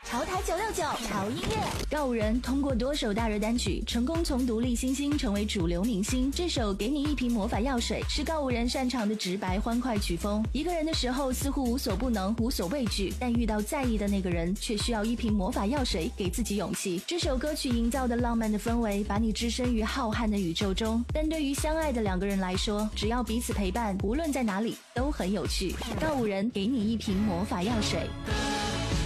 潮台969潮音乐。告五人通过多首大热单曲，成功从独立新星成为主流明星。这首《给你一瓶魔法药水》是告五人擅长的直白欢快曲风。一个人的时候似乎无所不能，无所畏惧，但遇到在意的那个人，却需要一瓶魔法药水给自己勇气。这首歌曲营造的浪漫的氛围，把你置身于浩瀚的宇宙中。但对于相爱的两个人来说，只要彼此陪伴，无论在哪里都很有趣。告五人给你一瓶魔法药水。